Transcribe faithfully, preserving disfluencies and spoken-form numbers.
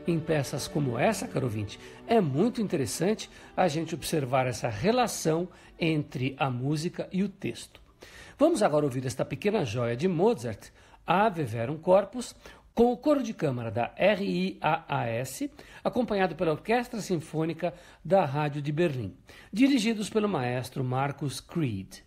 em peças como essa, caro ouvinte, é muito interessante a gente observar essa relação entre a música e o texto. Vamos agora ouvir esta pequena joia de Mozart, Ave Verum Corpus, com o coro de câmara da R I A A S, acompanhado pela Orquestra Sinfônica da Rádio de Berlim, dirigidos pelo maestro Marcus Creed.